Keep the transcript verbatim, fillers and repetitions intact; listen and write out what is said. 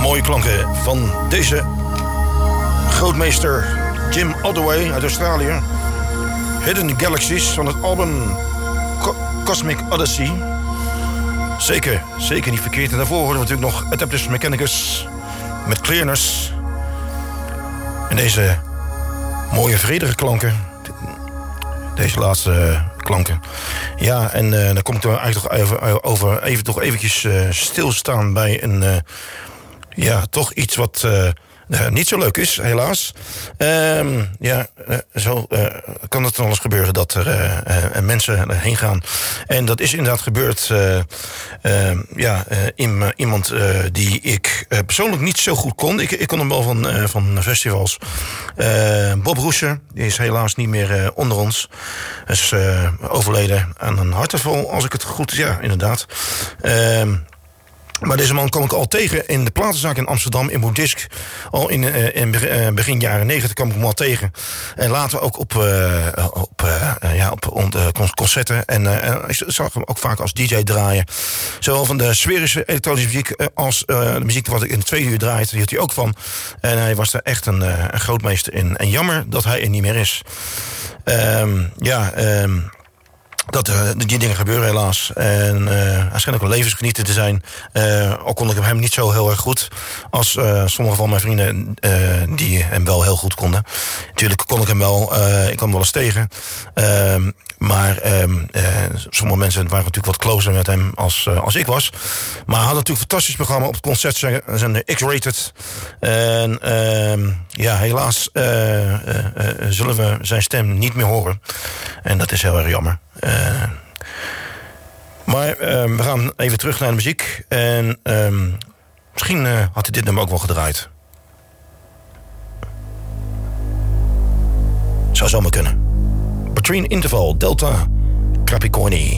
mooie klanken van deze grootmeester Jim Ottaway uit Australië. Hidden Galaxies van het album Co- Cosmic Odyssey. Zeker, zeker niet verkeerd. En daarvoor hoorden we natuurlijk nog Adeptus Mechanicus met Clearness. En deze mooie vredige klanken. Deze laatste uh, klanken. Ja, en uh, dan kom ik er eigenlijk toch even, over even toch eventjes uh, stilstaan bij een... Uh, ja, toch iets wat... Uh, Uh, niet zo leuk is, helaas. Uh, ja, uh, zo uh, kan het dan wel eens gebeuren dat er uh, uh, mensen heen gaan. En dat is inderdaad gebeurd. Uh, uh, ja, uh, in, uh, iemand uh, die ik uh, persoonlijk niet zo goed kon. Ik, ik kon hem wel van, uh, van festivals. Uh, Bob Roescher, die is helaas niet meer uh, onder ons. Hij is uh, overleden aan een hartaanval, als ik het goed... Ja, inderdaad. Uh, Maar deze man kwam ik al tegen in de platenzaak in Amsterdam, in Boekdisc. Al in, uh, in uh, begin jaren negentig kwam ik hem al tegen. En later ook op, uh, op, uh, ja, op uh, concerten. En uh, ik zag hem ook vaak als D J draaien. Zowel van de sferische elektronische muziek als uh, de muziek wat ik in de tweede uur draaide. Die hield hij ook van. En hij was daar echt een, uh, een grootmeester in. En jammer dat hij er niet meer is. Um, ja... Um, Dat uh, die dingen gebeuren helaas. En uh, hij schijnt ook een levensgenieter te zijn. Uh, al kon ik hem niet zo heel erg goed als uh, sommige van mijn vrienden uh, die hem wel heel goed konden. Natuurlijk kon ik hem wel, uh, ik kwam hem wel eens tegen. Uh, maar uh, uh, sommige mensen waren natuurlijk wat closer met hem als, uh, als ik was. Maar hij had natuurlijk een fantastisch programma op het concertzender X-Rated. En uh, ja, helaas uh, uh, uh, zullen we zijn stem niet meer horen. En dat is heel erg jammer. Uh, maar uh, we gaan even terug naar de muziek. En uh, misschien uh, had hij dit nummer ook wel gedraaid. Zou zomaar kunnen. Between Interval, Delta, Capricorni.